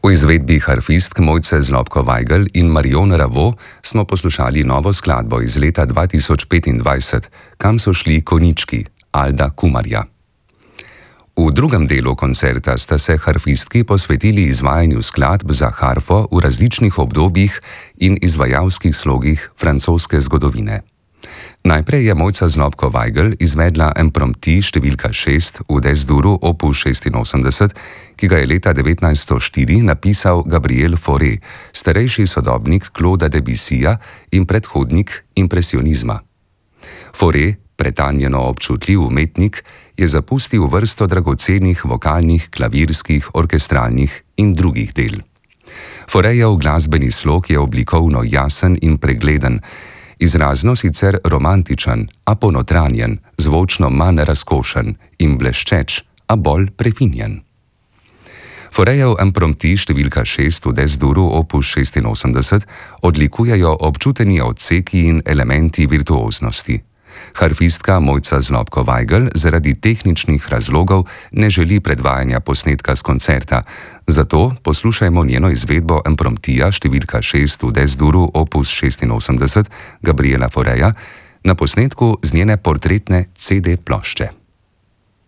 V izvedbi harfistk Mojce Zlobko-Vajgl in Marion Ravo smo poslušali novo skladbo iz leta 2025, Kam so šli konjički, Alda Kumarja. V drugem delu koncerta sta se harfistki posvetili izvajanju skladb za harfo v različnih obdobjih in izvajalskih slogih francoske zgodovine. Najprej je Mojca Zlobko-Vajgl izvedla impromptu številka 6 v Des-duru opus 86, ki ga je leta 1904 napisal Gabriel Fauré, starejši sodobnik Clauda Debussyja in predhodnik impresionizma. Fauré, pretanjeno občutljiv umetnik, je zapustil vrsto dragocenih vokalnih, klavirskih, orkestralnih in drugih del. Fauréjev glasbeni slog je oblikovno jasen in pregleden, izrazno sicer romantičen, a ponotranjen, zvočno manj razkošen in bleščeč, a bolj prefinjen. Fauréjev impromptu številka 6 v Des-duru opus 86 odlikujejo občuteni odseki in elementi virtuoznosti. Harfistka Mojca Zlobko-Vajgl zaradi tehničnih razlogov ne želi predvajanja posnetka z koncerta, zato poslušajmo njeno izvedbo impromptuja številka 6 v Des-duru opus 86 Gabriela Fauréja na posnetku z njene portretne CD plošče.